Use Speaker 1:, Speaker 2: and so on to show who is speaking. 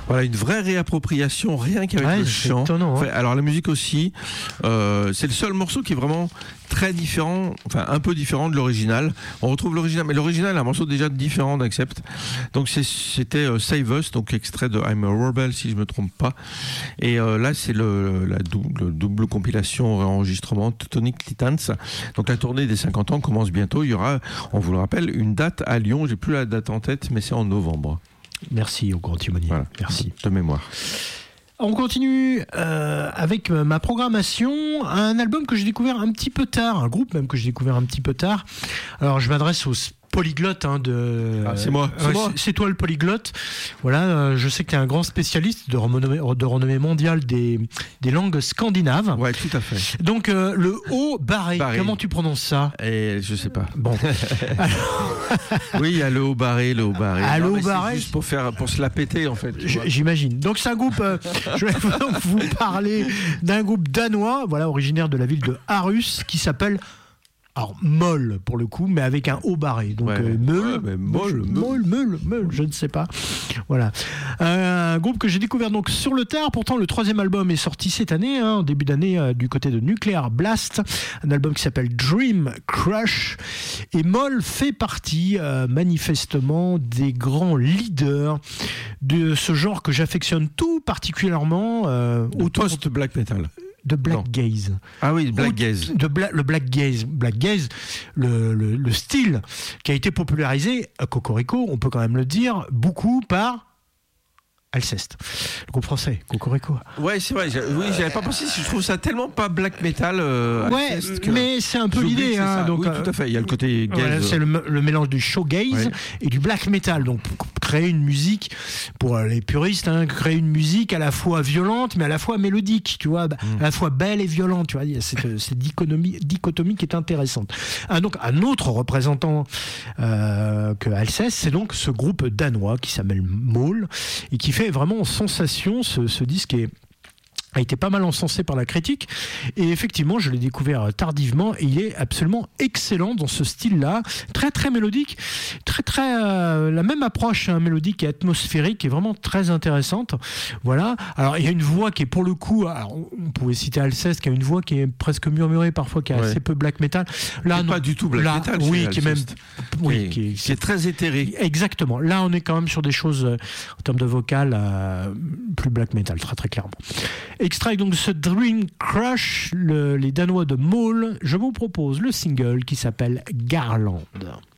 Speaker 1: Voilà, une vraie réappropriation, rien qu'avec le chant.
Speaker 2: Étonnant, hein.
Speaker 1: Alors la musique aussi, c'est le seul morceau qui est vraiment très différent, enfin un peu différent de l'original. On retrouve l'original, mais l'original est un morceau déjà différent d'Accept. Donc c'était Save Us, donc extrait de I'm a Rebel si je me trompe pas. Et là c'est la double compilation enregistrement Teutonic Titans. Donc la tournée des 50 ans commence bientôt. Il y aura, on vous le rappelle, une date à Lyon. J'ai plus la date en tête, mais c'est en novembre.
Speaker 2: Merci au grand timonier.
Speaker 1: Voilà,
Speaker 2: merci.
Speaker 1: De mémoire.
Speaker 2: On continue avec ma programmation, un album que j'ai découvert un petit peu tard, un groupe même que j'ai découvert un petit peu tard. Alors je m'adresse aux polyglottes
Speaker 1: c'est moi.
Speaker 2: C'est toi le polyglotte. Voilà, je sais que tu es un grand spécialiste de renommée mondiale des langues scandinaves.
Speaker 1: Ouais, tout à fait.
Speaker 2: Donc le haut-barré, comment tu prononces ça?
Speaker 1: Je sais pas.
Speaker 2: Bon.
Speaker 1: Oui, il y a le haut-barré, le haut-barré.
Speaker 2: Le haut-barré,
Speaker 1: juste pour se la péter en fait.
Speaker 2: J'imagine. Donc c'est un groupe. Je vais donc vous parler d'un groupe danois, voilà, originaire de la ville de Aarhus, qui s'appelle Møl pour le coup, mais avec un haut barré. Donc Møl, je ne sais pas. Voilà. Un groupe que j'ai découvert donc sur le tard. Pourtant, le 3e album est sorti cette année, en début d'année, du côté de Nuclear Blast. Un album qui s'appelle Dream Crush. Et Møl fait partie, manifestement, des grands leaders de ce genre que j'affectionne tout particulièrement.
Speaker 1: Au post-black metal.
Speaker 2: De Black Gaze.
Speaker 1: Ah oui, Black Gaze.
Speaker 2: Le Black Gaze. Black Gaze, le style qui a été popularisé à Cocorico, on peut quand même le dire, beaucoup par Alceste, le groupe français, Cocorico.
Speaker 1: Ouais, c'est vrai. J'avais pas pensé. Je trouve ça tellement pas black metal.
Speaker 2: Alceste, mais c'est un peu l'idée.
Speaker 1: Donc, oui, tout à fait. Il y a le côté gaze.
Speaker 2: Voilà, c'est le mélange du shoegaze et du black metal. Donc, créer une musique, pour les puristes, créer une musique à la fois violente, mais à la fois mélodique, tu vois, à la fois belle et violente. Tu vois, il y a cette dichotomie qui est intéressante. Donc, un autre représentant que Alceste, c'est donc ce groupe danois qui s'appelle Møl et qui fait vraiment sensation. Ce disque a été pas mal encensé par la critique et effectivement je l'ai découvert tardivement et il est absolument excellent dans ce style-là, très très mélodique, très la même approche mélodique et atmosphérique est vraiment très intéressante. Voilà. Alors il y a une voix qui est pour le coup, on pouvait citer Alceste qui a une voix qui est presque murmurée parfois, qui est assez peu black metal. Là
Speaker 1: pas du tout black metal.
Speaker 2: Oui, qui est même
Speaker 1: qui est très éthéré.
Speaker 2: Exactement. Là on est quand même sur des choses en termes de vocal plus black metal, très très clairement. Extrait donc de ce Dream Crush, les Danois de Møl, je vous propose le single qui s'appelle Garland.